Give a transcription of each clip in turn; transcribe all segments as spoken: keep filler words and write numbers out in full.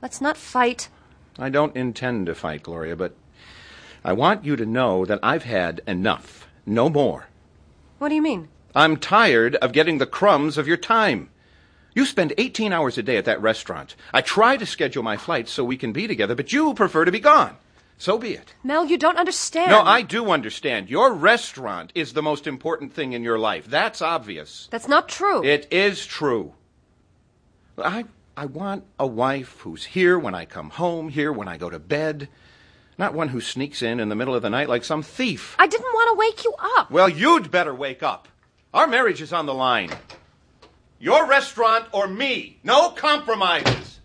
Let's not fight. I don't intend to fight, Gloria, but I want you to know that I've had enough. No more. What do you mean? I'm tired of getting the crumbs of your time. You spend eighteen hours a day at that restaurant. I try to schedule my flights so we can be together, but you prefer to be gone. So be it. Mel, you don't understand. No, I do understand. Your restaurant is the most important thing in your life. That's obvious. That's not true. It is true. I, I want a wife who's here when I come home, here when I go to bed. Not one who sneaks in in the middle of the night like some thief. I didn't want to wake you up. Well, you'd better wake up. Our marriage is on the line. Your restaurant or me. No compromises.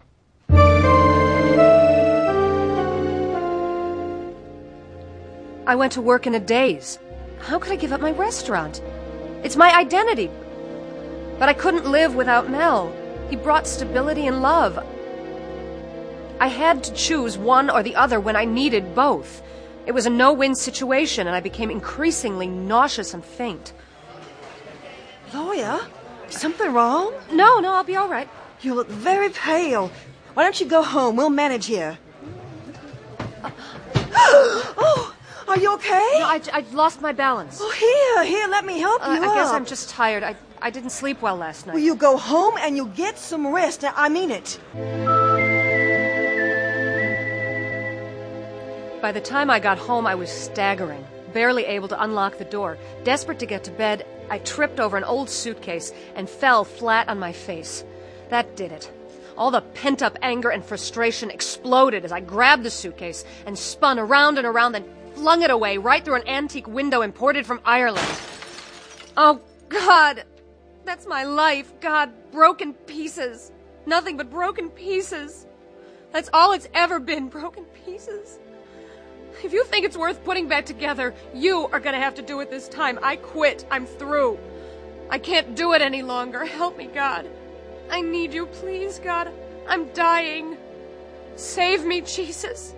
I went to work in a daze. How could I give up my restaurant? It's my identity. But I couldn't live without Mel. He brought stability and love. I had to choose one or the other when I needed both. It was a no-win situation, and I became increasingly nauseous and faint. Gloria, is something wrong? No, no, I'll be all right. You look very pale. Why don't you go home? We'll manage here. Oh, are you okay? No, I, I lost my balance. Oh, here, here, let me help Uh, you I guess up. I'm just tired. I, I didn't sleep well last night. Well, you go home and you get some rest. I mean it. By the time I got home, I was staggering, barely able to unlock the door. Desperate to get to bed, I tripped over an old suitcase and fell flat on my face. That did it. All the pent-up anger and frustration exploded as I grabbed the suitcase and spun around and around, then flung it away right through an antique window imported from Ireland. Oh, God! That's my life, God. Broken pieces. Nothing but broken pieces. That's all it's ever been, broken pieces. If you think it's worth putting back together, you are going to have to do it this time. I quit. I'm through. I can't do it any longer. Help me, God. I need you, please, God. I'm dying. Save me, Jesus.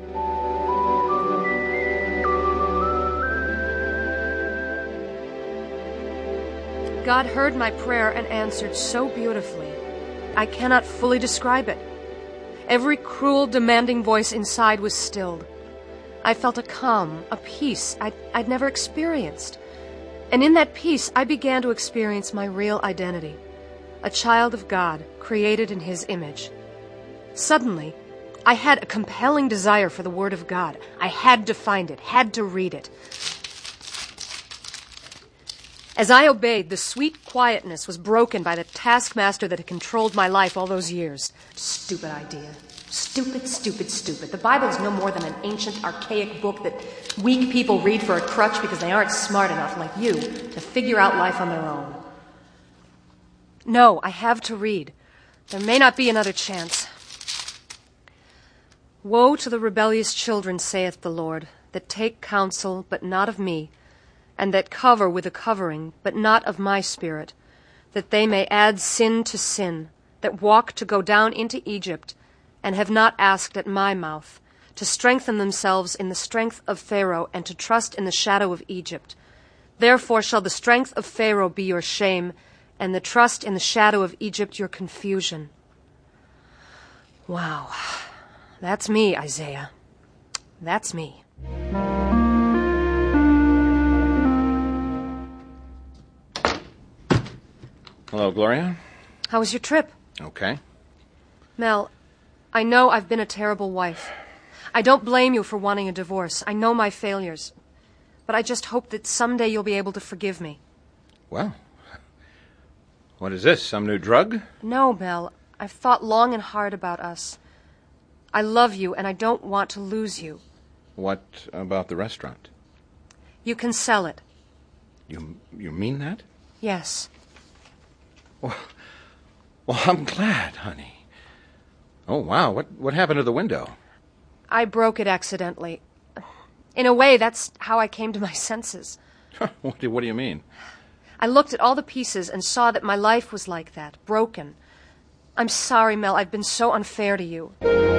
God heard my prayer and answered so beautifully. I cannot fully describe it. Every cruel, demanding voice inside was stilled. I felt a calm, a peace I'd, I'd never experienced. And in that peace, I began to experience my real identity. A child of God, created in His image. Suddenly, I had a compelling desire for the Word of God. I had to find it, had to read it. As I obeyed, the sweet quietness was broken by the taskmaster that had controlled my life all those years. Stupid idea. Stupid, stupid, stupid. The Bible is no more than an ancient, archaic book that weak people read for a crutch because they aren't smart enough, like you, to figure out life on their own. No, I have to read. There may not be another chance. Woe to the rebellious children, saith the Lord, that take counsel, but not of me, and that cover with a covering, but not of my spirit, that they may add sin to sin, that walk to go down into Egypt, and have not asked at my mouth, to strengthen themselves in the strength of Pharaoh, and to trust in the shadow of Egypt. Therefore shall the strength of Pharaoh be your shame, and the trust in the shadow of Egypt your confusion. Wow. That's me, Isaiah. That's me. Hello, Gloria. How was your trip? Okay. Mel, I know I've been a terrible wife. I don't blame you for wanting a divorce. I know my failures. But I just hope that someday you'll be able to forgive me. Well, what is this, some new drug? No, Mel. I've thought long and hard about us. I love you, and I don't want to lose you. What about the restaurant? You can sell it. You you mean that? Yes. Well, well, I'm glad, honey. Oh, wow. What, what happened to the window? I broke it accidentally. In a way, that's how I came to my senses. what, do, what do you mean? I looked at all the pieces and saw that my life was like that, broken. I'm sorry, Mel. I've been so unfair to you.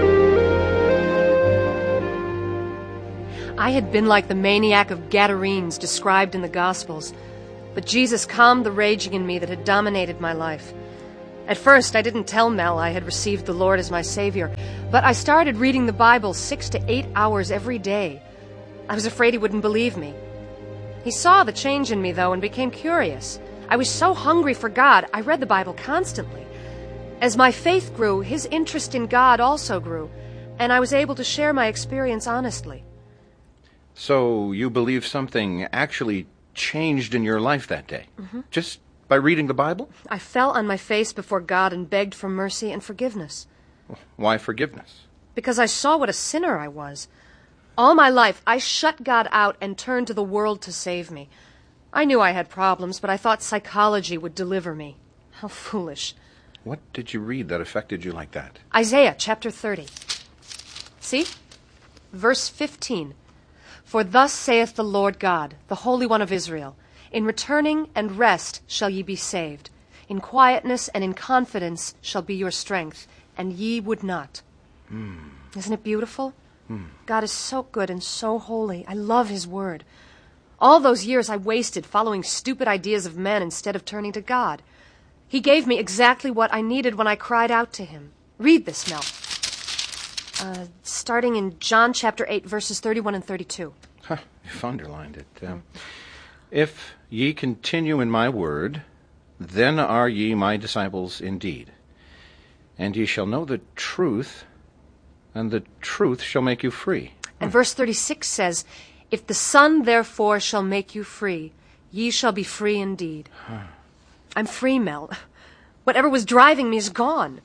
I had been like the maniac of Gadarenes described in the Gospels, but Jesus calmed the raging in me that had dominated my life. At first, I didn't tell Mel I had received the Lord as my Savior, but I started reading the Bible six to eight hours every day. I was afraid he wouldn't believe me. He saw the change in me, though, and became curious. I was so hungry for God, I read the Bible constantly. As my faith grew, his interest in God also grew, and I was able to share my experience honestly. So you believe something actually changed in your life that day? Mm-hmm. Just by reading the Bible? I fell on my face before God and begged for mercy and forgiveness. Why forgiveness? Because I saw what a sinner I was. All my life, I shut God out and turned to the world to save me. I knew I had problems, but I thought psychology would deliver me. How foolish. What did you read that affected you like that? Isaiah chapter thirty. See? Verse fifteen. For thus saith the Lord God, the Holy One of Israel, in returning and rest shall ye be saved. In quietness and in confidence shall be your strength, and ye would not. Mm. Isn't it beautiful? Mm. God is so good and so holy. I love his word. All those years I wasted following stupid ideas of men instead of turning to God. He gave me exactly what I needed when I cried out to him. Read this, Mel. Uh, starting in John chapter eight, verses thirty-one and thirty-two. Huh, you've underlined it. Um, if ye continue in my word, then are ye my disciples indeed. And ye shall know the truth, and the truth shall make you free. And verse thirty-six says, if the Son therefore shall make you free, ye shall be free indeed. Huh. I'm free, Mel. Whatever was driving me is gone.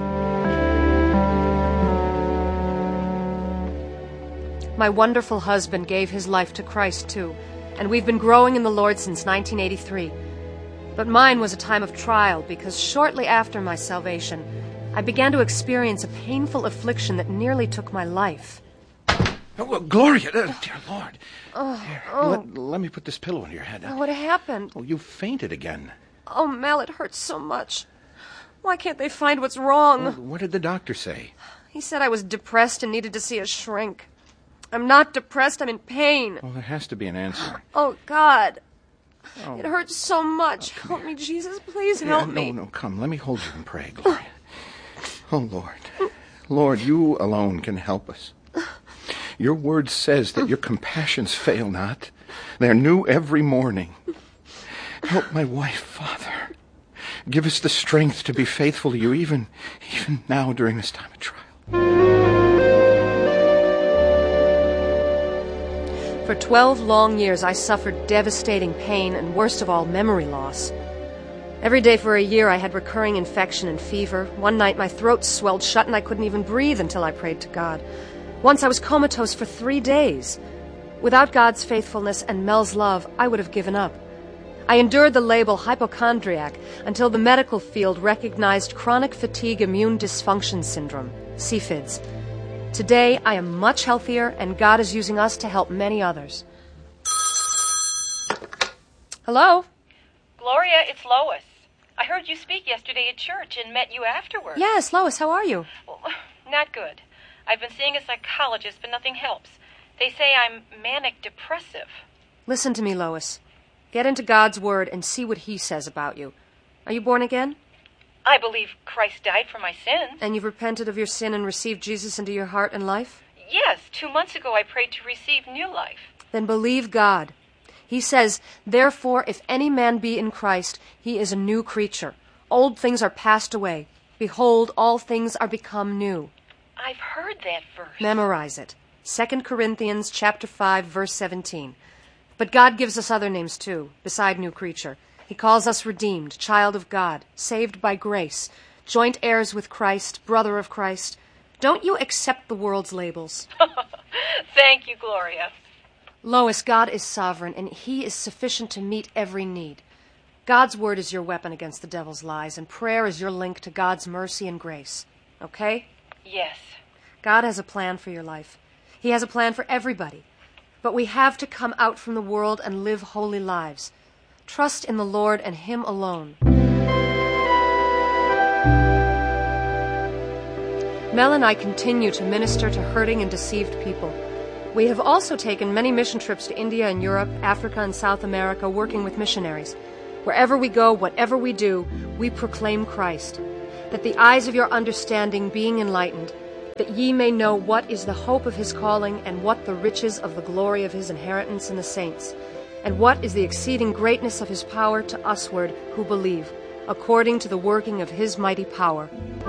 My wonderful husband gave his life to Christ, too, and we've been growing in the Lord since nineteen eighty-three. But mine was a time of trial because shortly after my salvation, I began to experience a painful affliction that nearly took my life. Oh, well, Gloria, uh, dear Lord. Oh, Here, oh. Let, let me put this pillow on your head. Oh, what happened? Oh, you fainted again. Oh, Mel, it hurts so much. Why can't they find what's wrong? Well, what did the doctor say? He said I was depressed and needed to see a shrink. I'm not depressed. I'm in pain. Well, there has to be an answer. Oh, God. Oh. It hurts so much. Oh, help me, Jesus. Please yeah, help no, me. No, no, come. Let me hold you and pray, Gloria. Oh, Lord. Lord, you alone can help us. Your word says that your compassions fail not. They are new every morning. Help my wife, Father. Give us the strength to be faithful to you even, even now during this time of trial. For twelve long years, I suffered devastating pain and, worst of all, memory loss. Every day for a year, I had recurring infection and fever. One night, my throat swelled shut and I couldn't even breathe until I prayed to God. Once I was comatose for three days. Without God's faithfulness and Mel's love, I would have given up. I endured the label hypochondriac until the medical field recognized chronic fatigue immune dysfunction syndrome, C F I D S. Today, I am much healthier, and God is using us to help many others. Hello? Gloria, it's Lois. I heard you speak yesterday at church and met you afterwards. Yes, Lois, how are you? Well, not good. I've been seeing a psychologist, but nothing helps. They say I'm manic depressive. Listen to me, Lois. Get into God's Word and see what He says about you. Are you born again? I believe Christ died for my sins. And you've repented of your sin and received Jesus into your heart and life? Yes, two months ago I prayed to receive new life. Then believe God. He says, therefore, if any man be in Christ, he is a new creature. Old things are passed away. Behold, all things are become new. I've heard that verse. Memorize it. Second Corinthians chapter five, verse seventeen. But God gives us other names too, beside new creature. He calls us redeemed, child of God, saved by grace, joint heirs with Christ, brother of Christ. Don't you accept the world's labels? Thank you, Gloria. Lois, God is sovereign, and He is sufficient to meet every need. God's word is your weapon against the devil's lies, and prayer is your link to God's mercy and grace. Okay? Yes. God has a plan for your life. He has a plan for everybody. But we have to come out from the world and live holy lives. Trust in the Lord and Him alone. Mel and I continue to minister to hurting and deceived people. We have also taken many mission trips to India and Europe, Africa and South America, working with missionaries. Wherever we go, whatever we do, we proclaim Christ. that the eyes of your understanding being enlightened, that ye may know what is the hope of his calling, and what the riches of the glory of his inheritance in the saints, and what is the exceeding greatness of his power to usward who believe, according to the working of his mighty power.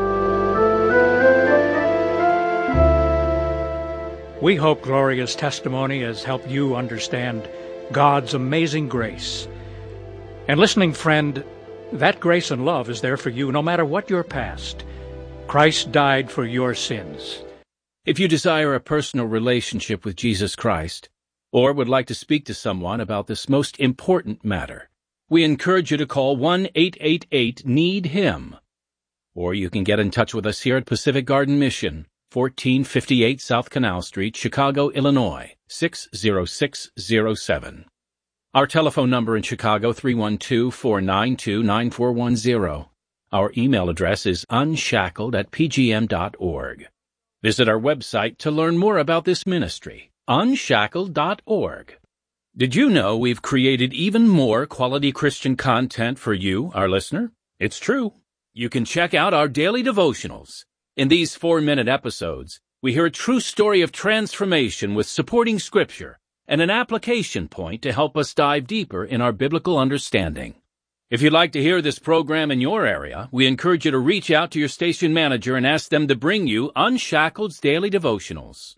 We hope Gloria's testimony has helped you understand God's amazing grace. And listening friend, that grace and love is there for you no matter what your past. Christ died for your sins. If you desire a personal relationship with Jesus Christ, or would like to speak to someone about this most important matter, we encourage you to call one eight eight eight need him. Or you can get in touch with us here at Pacific Garden Mission, fourteen fifty-eight South Canal Street, Chicago, Illinois, six zero six zero seven. Our telephone number in Chicago, three one two, four nine two, nine four one zero. Our email address is unshackled at p g m dot org. Visit our website to learn more about this ministry, unshackled dot org. Did you know we've created even more quality Christian content for you, our listener? It's true. You can check out our daily devotionals. In these four-minute episodes, we hear a true story of transformation with supporting scripture and an application point to help us dive deeper in our biblical understanding. If you'd like to hear this program in your area, we encourage you to reach out to your station manager and ask them to bring you Unshackled's Daily Devotionals.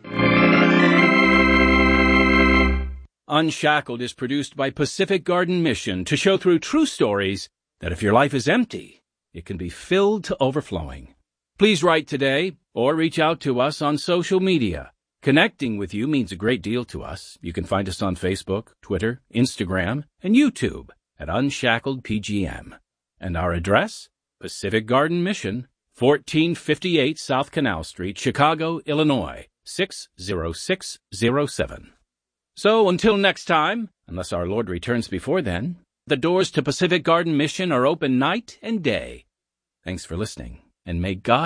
Unshackled is produced by Pacific Garden Mission to show through true stories that if your life is empty, it can be filled to overflowing. Please write today or reach out to us on social media. Connecting with you means a great deal to us. You can find us on Facebook, Twitter, Instagram, and YouTube at Unshackled P G M. And our address, Pacific Garden Mission, fourteen fifty-eight South Canal Street, Chicago, Illinois, six zero six zero seven. So until next time, unless our Lord returns before then, the doors to Pacific Garden Mission are open night and day. Thanks for listening, and may God